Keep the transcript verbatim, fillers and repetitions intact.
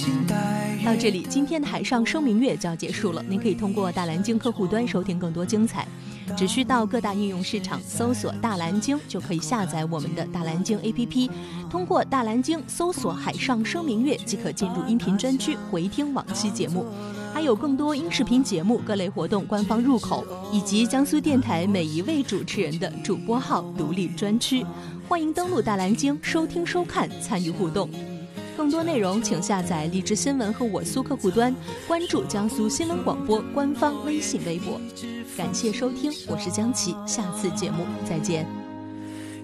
到这里，今天的海上声明月就要结束了。您可以通过大蓝鲸客户端收听更多精彩，只需到各大应用市场搜索大蓝鲸，就可以下载我们的大蓝鲸 A P P， 通过大蓝鲸搜索海上声明月即可进入音频专区回听往期节目，还有更多音视频节目、各类活动官方入口，以及江苏电台每一位主持人的主播号独立专区。欢迎登录大蓝鲸收听收看，参与互动。更多内容请下载荔枝新闻和我苏客户端，关注江苏新闻广播官方微信微博。感谢收听，我是江琪，下次节目再见。